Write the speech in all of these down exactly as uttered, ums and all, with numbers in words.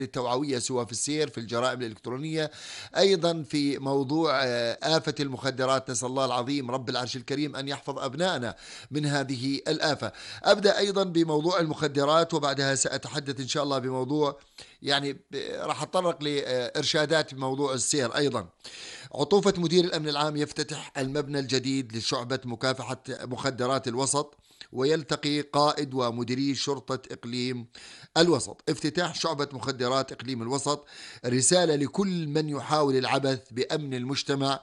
التوعوية سواء في السير، في الجرائم الإلكترونية، أيضا في موضوع آه، آفة المخدرات. نسأل الله العظيم رب العرش الكريم أن يحفظ أبنائنا من هذه الآفة. أبدأ أيضا بموضوع المخدرات، وبعدها سأتحدث إن شاء الله بموضوع يعني ب- راح أتطرق لإرشادات بموضوع السير أيضا. عطوفة مدير الأمن العام يفتتح المبنى الجديد لشعبة مكافحة مخدرات الوسط، ويلتقي قائد ومديري شرطة إقليم الوسط. افتتاح شعبة مخدرات إقليم الوسط رسالة لكل من يحاول العبث بأمن المجتمع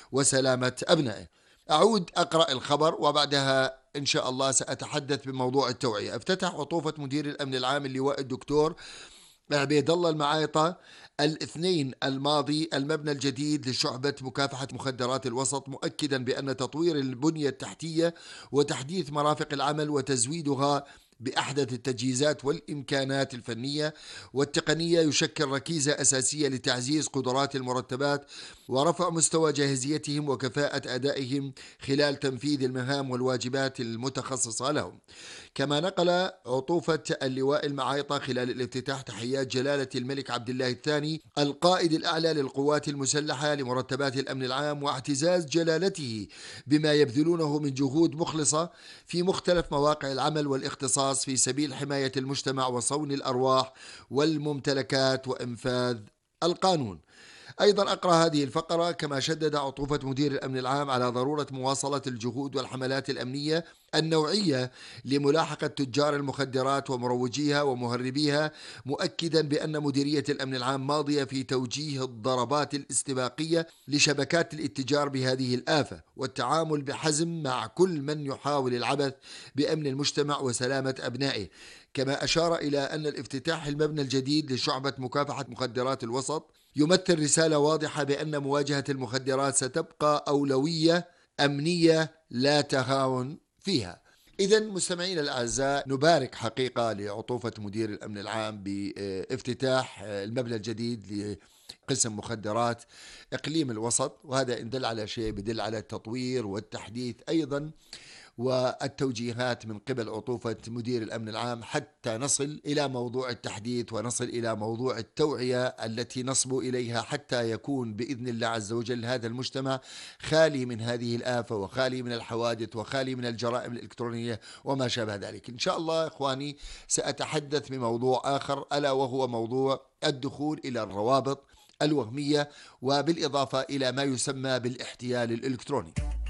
وسلامة أبنائه. أعود أقرأ الخبر وبعدها إن شاء الله سأتحدث بموضوع التوعية. افتتح عطوفة مدير الأمن العام اللواء الدكتور عبيد الله المعايطة الاثنين الماضي المبنى الجديد لشعبة مكافحة مخدرات الوسط، مؤكدا بأن تطوير البنية التحتية وتحديث مرافق العمل وتزويدها بأحدث التجهيزات والإمكانات الفنية والتقنية يشكل ركيزة أساسية لتعزيز قدرات المرتبات ورفع مستوى جاهزيتهم وكفاءة أدائهم خلال تنفيذ المهام والواجبات المتخصصة لهم. كما نقل عطوفة اللواء المعايطة خلال الافتتاح تحيات جلالة الملك عبد الله الثاني القائد الأعلى للقوات المسلحة لمرتبات الأمن العام، واعتزاز جلالته بما يبذلونه من جهود مخلصة في مختلف مواقع العمل والاختصاص في سبيل حماية المجتمع وصون الأرواح والممتلكات وإنفاذ القانون. أيضا أقرأ هذه الفقرة. كما شدد عطوفة مدير الأمن العام على ضرورة مواصلة الجهود والحملات الأمنية النوعية لملاحقة تجار المخدرات ومروجيها ومهربيها، مؤكدا بأن مديرية الأمن العام ماضية في توجيه الضربات الاستباقية لشبكات الاتجار بهذه الآفة والتعامل بحزم مع كل من يحاول العبث بأمن المجتمع وسلامة أبنائه. كما أشار إلى أن الافتتاح المبنى الجديد لشعبة مكافحة مخدرات الوسط يمثل رسالة واضحة بأن مواجهة المخدرات ستبقى أولوية أمنية لا تهاون فيها. إذا مستمعينا الأعزاء، نبارك حقيقة لعطوفة مدير الأمن العام بافتتاح المبنى الجديد لقسم مخدرات إقليم الوسط، وهذا إن دل على شيء بدل على التطوير والتحديث أيضا والتوجيهات من قبل عطوفة مدير الأمن العام حتى نصل إلى موضوع التحديث ونصل إلى موضوع التوعية التي نصبو إليها حتى يكون بإذن الله عز وجل هذا المجتمع خالي من هذه الآفة وخالي من الحوادث وخالي من الجرائم الإلكترونية وما شابه ذلك. إن شاء الله إخواني سأتحدث بموضوع آخر، ألا وهو موضوع الدخول إلى الروابط الوهمية، وبالإضافة إلى ما يسمى بالاحتيال الإلكتروني.